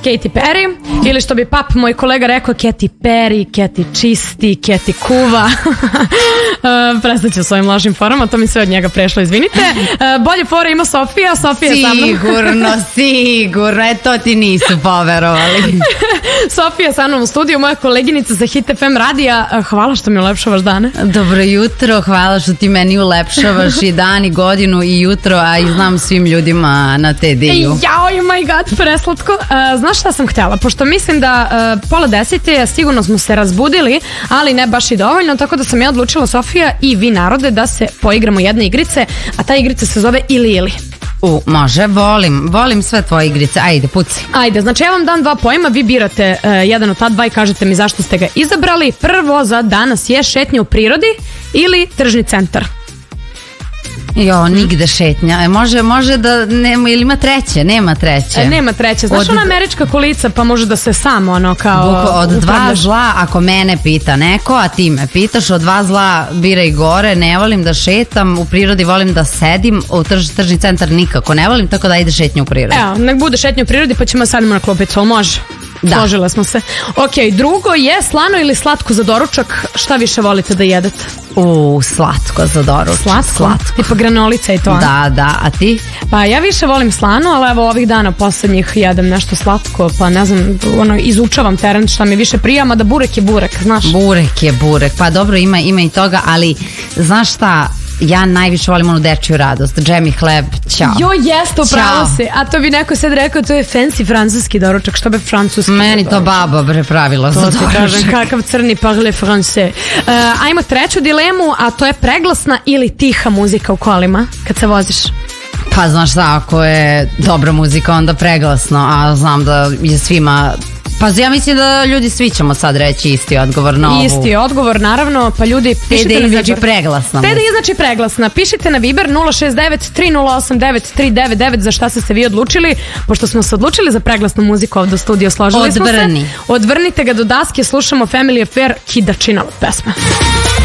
Katy Perry, ili što bi pap moj kolega rekao, Katy Perry, Katy čisti, Katy kuva. Prestaću s ovim lošim forama, to mi sve od njega prešlo, izvinite. Bolje fore ima Sofija sa mnom. Sigurno, to ti nisu poverovali. Sofija sa mnom u studiju, moja koleginica sa Hit FM radija. Hvala što mi ulepšavaš dane. Dobro jutro, hvala što ti meni ulepšavaš i dan i godinu i jutro, a i znam svim ljudima na TD-u. Jao, my god, preslatko. Znaš šta sam htjela? Pošto mislim da 9:30 sigurno smo se razbudili, ali ne baš i dovoljno, tako da sam ja odlučila, Sofija i vi narode, da se poigramo jedne igrice, a ta igrica se zove ili. Može, volim sve tvoje igrice, ajde, puci. Ajde, znači ja vam dam dva pojma, vi birate jedan od ta dva i kažete mi zašto ste ga izabrali. Prvo za danas je šetnja u prirodi ili tržni centar. Nigde šetnja. Može da nema, ili ima treće? Nema treće. Nema treće. Znaš ona američka kolica, pa može da se samo ono kao od dva zla, ako mene pita neko, a ti me pitaš, od dva zla biraj gore, ne volim da šetam, u prirodi volim da sedim, u tržni centar nikako ne volim, tako da ide šetnja u prirodi. Evo, nek bude šetnja u prirodi, pa ćemo sadimo na klupicu, ali može? Da. Složile smo se. Ok, drugo je slano ili slatko za doručak, šta više volite da jedete? Slatko za doručak. Slatko? Tipa granolica i to. Da, a ti? Pa ja više volim slano, ali evo ovih dana poslednjih jedem nešto slatko, pa ne znam, izučavam teren šta mi više prija, mada burek je burek, znaš? Burek je burek, pa dobro ima i toga, ali znaš šta? Ja najviše volim onu dečju radost, džem i hleb, ćao. Jeste, upravo si. A to bi neko sad rekao, to je fancy francuski doručak, što bi francuski? Meni to baba pravila za doručak. To ti kažem, kakav crni parle français. Ajmo treću dilemu, a to je preglasna ili tiha muzika u kolima kad se voziš? Pa znaš šta, ako je dobra muzika, onda preglasno, a znam da je svima... Pa ja mislim da ljudi svi ćemo sad reći isti odgovor na ovu. Isti odgovor, naravno, pa ljudi pišite na Viber. Znači preglasna. Znači preglasna. Pišite na Viber 069-308-9399 za šta ste se vi odlučili, pošto smo se odlučili za preglasnu muziku ovdje u studiju, složili smo se. Odvrnite ga do daske, slušamo Family Affair, Kida Činova pesma.